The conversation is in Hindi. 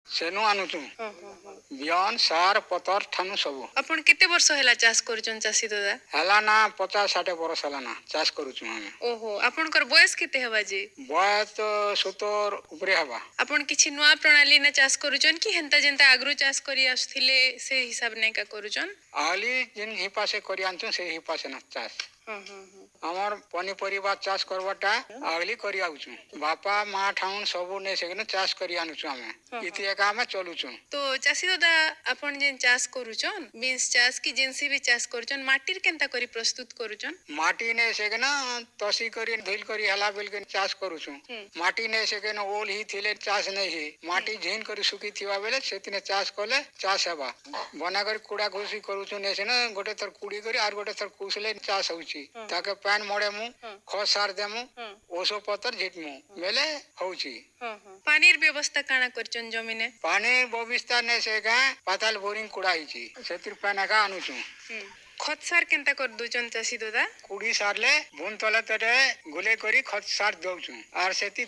सेनु आनुचु बियन सार पतर ठानु सबु आपण केते वर्ष हैला चाष करूछन चासी दादा हला ना 50-60 बरस हला ना चाष करूचु हमें। ओहो आपनकर बयस केते हवा जी बयस तो 70 ऊपरे हवा। आपण किछि नुआ प्रणाली ने चाष करूछन कि हेंता जेंता आग्रो चाष करी आस्थिले से हिसाब नै का करूछन आली जिन हिपा से करी आनचु से हिपा से ना चाष हमर पनीपरिबा चाष करबटा आगली करी आउचु बापा माँ ठाउन सबु ने सेगन चाष करी आनुचु हमें इति एका में चलुचु। तो चासी दादा आपण जेन चाष करूछन बीन्स चाष की जेनसी भी चाष करूछन माटीर केनता करी प्रस्तुत करूछन माटी ने सेगन तसी करी धुल करी हला बिल के चाष करूचु माटी ने सेगन ओल ही थिले चाष नै ही माटी झीन करी सुकी थिवा बेले सेतिने चाष कले चाष हेबा बना करी कुड़ा घुसी करूचु ने सेन गोटे थर कुड़ी करी आर गोटे थर कुसले चाष होउची ताके पैन मोड़े मु खत सार देमु ओसो पतर झिटमु बेले होउची। पानीर व्यवस्था काना करचन जमीने पानी व्यवस्था ने सेगा पाताल बोरिंग कुड़ा हिची सेतिर पैन का आनुचु खत सार केनता कर दुचन चासी दादा कुड़ी सारले बुन तले तरे गुले करी खत सार दउचु आर सेति